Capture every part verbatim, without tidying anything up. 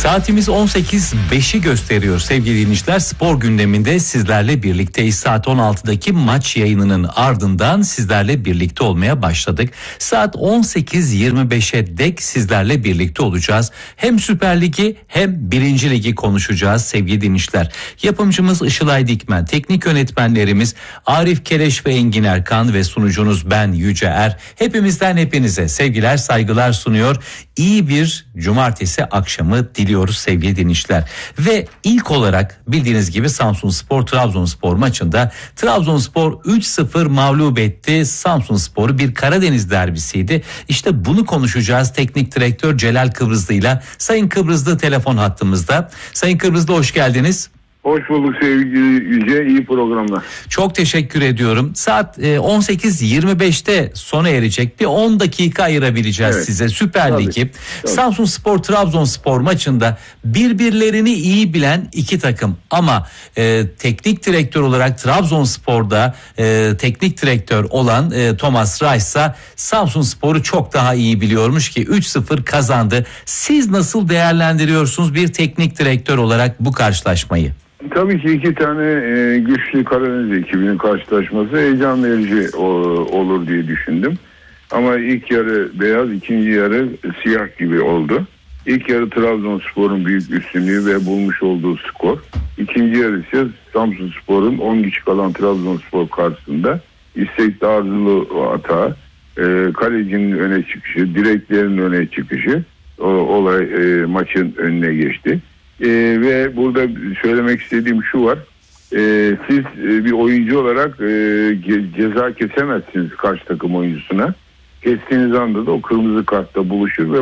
Saatimiz on sekiz beşi gösteriyor sevgili dinleyiciler. Spor gündeminde sizlerle birlikteyiz. Saat on altıdaki maç yayınının ardından sizlerle birlikte olmaya başladık. Saat on sekiz yirmi beşe dek sizlerle birlikte olacağız. Hem Süper Ligi hem Birinci Ligi konuşacağız sevgili dinleyiciler. Yapımcımız Işılay Dikmen, teknik yönetmenlerimiz Arif Keleş ve Engin Erkan ve sunucunuz ben Yüce Er. Hepimizden hepinize sevgiler, saygılar sunuyor. İyi bir cumartesi akşamı diliyoruz sevgili dinleyiciler. Ve ilk olarak bildiğiniz gibi Samsunspor Trabzonspor maçında Trabzonspor üç sıfır mağlup etti Samsunspor'u. Bir Karadeniz derbisiydi. İşte bunu konuşacağız teknik direktör Celal Kıbrıslı'yla. Sayın Kıbrıslı telefon hattımızda. Sayın Kıbrıslı hoş geldiniz. Hoş bulduk sevgili Yüce, iyi programlar. Çok teşekkür ediyorum. Saat on sekiz yirmi beşte sona erecek. Bir on dakika ayırabileceğiz evet. size. Süper tabii, Ligi. Tabii. Samsunspor Trabzonspor maçında birbirlerini iyi bilen iki takım. Ama e, teknik direktör olarak Trabzonspor'da e, teknik direktör olan e, Thomas Reis ise Samsunspor'u çok daha iyi biliyormuş ki üç sıfır kazandı. Siz nasıl değerlendiriyorsunuz bir teknik direktör olarak bu karşılaşmayı? Tabii ki iki tane e, güçlü Karadeniz ekibinin karşılaşması heyecan verici o, olur diye düşündüm. Ama ilk yarı beyaz, ikinci yarı siyah gibi oldu. İlk yarı Trabzonspor'un büyük üstünlüğü ve bulmuş olduğu skor. İkinci yarı ise Samsunspor'un on kişi kalan Trabzonspor karşısında istekli arzulu atağı, e, kalecinin öne çıkışı, direklerin öne çıkışı o, olay e, maçın önüne geçti. Ee, ve burada söylemek istediğim şu var, ee, siz e, bir oyuncu olarak e, ge- ceza kesemezsiniz karşı takım oyuncusuna. Kestiğiniz anda da o kırmızı kartla buluşur ve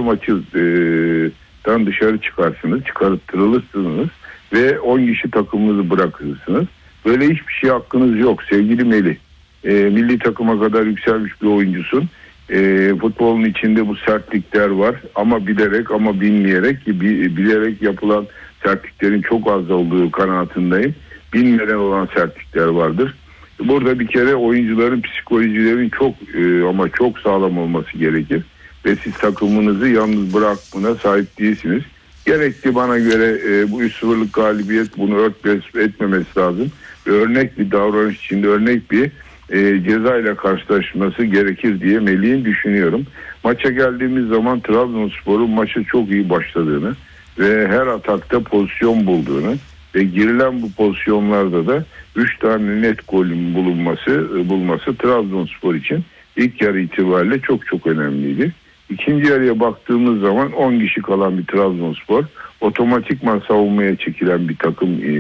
maçtan e, dışarı çıkarsınız, çıkarttırılırsınız ve on kişi takımınızı bırakırsınız. Böyle hiçbir şey hakkınız yok sevgili Melih. E, milli takıma kadar yükselmiş bir oyuncusun. E, futbolun içinde bu sertlikler var ama bilerek ama bilmeyerek ki bilerek yapılan sertliklerin çok az olduğu kanaatindeyim. Bilmeden olan sertlikler vardır. Burada bir kere oyuncuların psikolojilerin çok e, ama çok sağlam olması gerekir. Ve siz takımınızı yalnız bırakmına sahip değilsiniz. Gerekli bana göre e, bu üç sıfırlık galibiyet bunu örtbas etmemesi lazım. Ve örnek bir davranış içinde örnek bir e, ceza ile karşılaşması gerekir diye Melih'in düşünüyorum. Maça geldiğimiz zaman Trabzonspor'un maçı çok iyi başladığını ve her atakta pozisyon bulduğunu ve girilen bu pozisyonlarda da üç tane net golün bulunması bulması Trabzonspor için ilk yarı itibariyle çok çok önemliydi. İkinci yarıya baktığımız zaman on kişi kalan bir Trabzonspor otomatikman savunmaya çekilen bir takım e,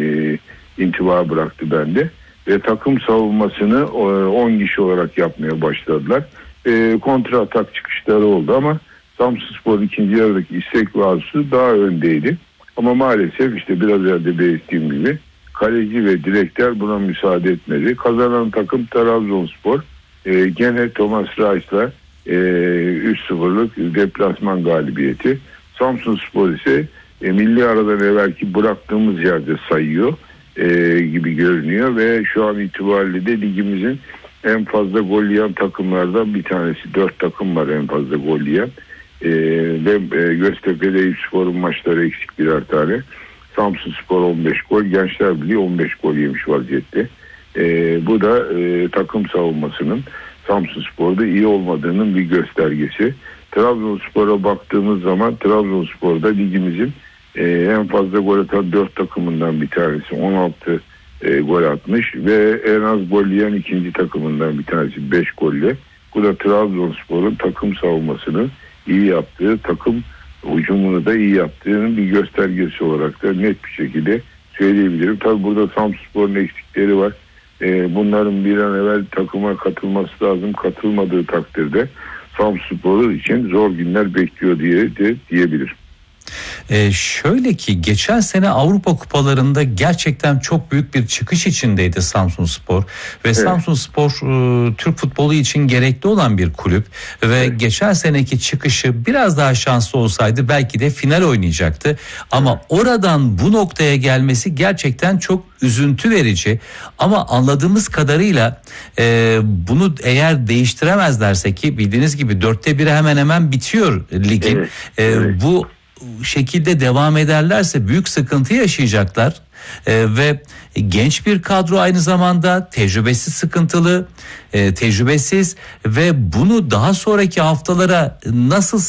intiba bıraktı bende ve takım savunmasını on kişi olarak yapmaya başladılar. E, kontra atak çıkışları oldu ama Samsunspor ikinci yarıdaki istek ve arzusu daha öndeydi. Ama maalesef işte biraz önce belirttiğim gibi kaleci ve direkler buna müsaade etmedi. Kazanan takım Trabzonspor e, gene Thomas Reis'la e, üç sıfırlık deplasman galibiyeti. Samsunspor ise e, milli aradan evvelki bıraktığımız yerde sayıyor e, gibi görünüyor ve şu an itibariyle de ligimizin en fazla gol yiyen takımlardan bir tanesi. Dört takım var en fazla gol yiyen. Ee, ve e, Göztepe'de Eyüpspor'un maçları eksik birer tane. Samsunspor on beş gol, Gençler Birliği on beş gol yemiş vaziyette. Ee, bu da e, takım savunmasının Samsunspor'da iyi olmadığının bir göstergesi. Trabzonspor'a baktığımız zaman Trabzonspor'da ligimizin e, en fazla gol atan dört takımından bir tanesi. on altı e, gol atmış ve en az gol yiyen ikinci takımından bir tanesi beş golle. Bu da Trabzonspor'un takım savunmasının iyi yaptığı, takım hücumunu da iyi yaptığının bir göstergesi olarak da net bir şekilde söyleyebilirim. Tabii burada Samsunspor'un eksikleri var. Ee, bunların bir an evvel takıma katılması lazım. Katılmadığı takdirde Samsunspor için zor günler bekliyor diye de diyebilirim. Ee, şöyle ki geçen sene Avrupa kupalarında gerçekten çok büyük bir çıkış içindeydi Samsunspor ve evet. Samsunspor e, Türk futbolu için gerekli olan bir kulüp ve evet. geçen seneki çıkışı biraz daha şanslı olsaydı belki de final oynayacaktı ama evet. oradan bu noktaya gelmesi gerçekten çok üzüntü verici ama anladığımız kadarıyla e, bunu eğer değiştiremezlerse ki bildiğiniz gibi dörtte biri hemen hemen bitiyor ligin evet. E, evet. bu şekilde devam ederlerse büyük sıkıntı yaşayacaklar. Ee, ve genç bir kadro, aynı zamanda tecrübesiz, sıkıntılı, e, tecrübesiz ve bunu daha sonraki haftalara nasıl